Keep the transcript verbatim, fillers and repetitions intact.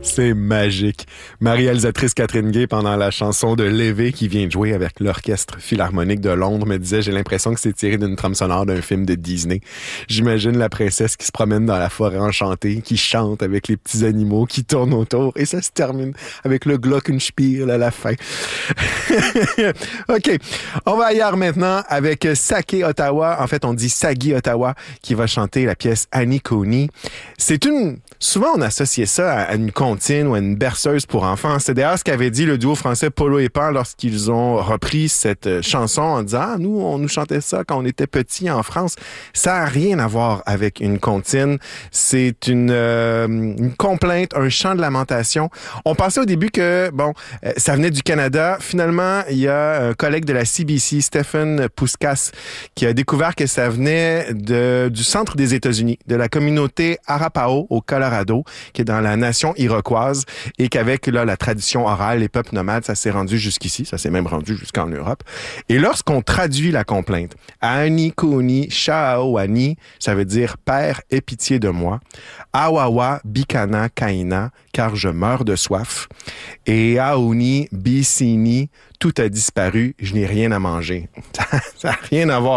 C'est magique. Ma-réalisatrice Catherine Gay, pendant la chanson de Lévé qui vient de jouer avec l'Orchestre Philharmonique de Londres, me disait « J'ai l'impression que c'est tiré d'une trame sonore d'un film de Disney. » J'imagine la princesse qui se promène dans la forêt enchantée, qui chante avec les petits animaux qui tournent autour, et ça se termine avec le Glockenspiel à la fin. OK. On va ailleurs maintenant avec Sake Ottawa. En fait, on dit Sagi Ottawa qui va chanter la pièce Annie Coney. C'est une... Souvent, on associait ça à une comptine ou à une berceuse pour enfants. C'est d'ailleurs ce qu'avait dit le duo français Polo et Pan lorsqu'ils ont repris cette chanson en disant « Ah, nous, on nous chantait ça quand on était petits en France. » Ça n'a rien à voir avec une comptine. C'est une, euh, une complainte, un chant de lamentation. On pensait au début que, bon, euh, ça venait du Canada. Finalement, il y a un collègue de la C B C, Stephen Puskas, qui a découvert que ça venait de, du centre des États-Unis, de la communauté Arapaho au Colorado, qui est dans la nation iroquoise, et qu'avec là, la tradition orale, les peuples nomades, ça s'est rendu jusqu'ici, ça s'est même rendu jusqu'en Europe. Et lorsqu'on traduit la complainte, Ani Kuni Shaawani, ça veut dire « Père, aie pitié de moi », Awawa Bikana Kaina, car je meurs de soif, et Aoni Bisini, tout a disparu, je n'ai rien à manger. Ça n'a rien à voir.